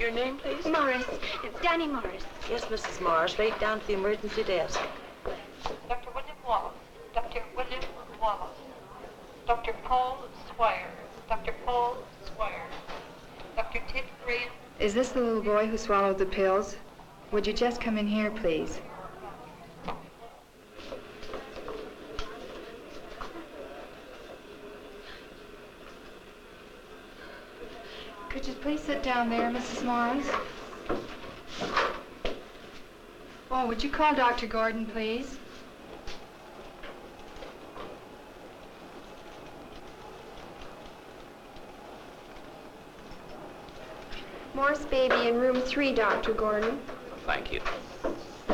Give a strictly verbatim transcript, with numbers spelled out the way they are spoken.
Your name, please? Morris. Danny Morris. Yes, Missus Morris. Right down to the emergency desk. Doctor William Wallace. Doctor William Wallace. Doctor Paul Swire. Doctor Paul Swire. Doctor Ted Graham. Is this the little boy who swallowed the pills? Would you just come in here, please? Could you please sit down there, Missus Morris? Oh, would you call Doctor Gordon, please? Morris baby in room three, Doctor Gordon. Thank you.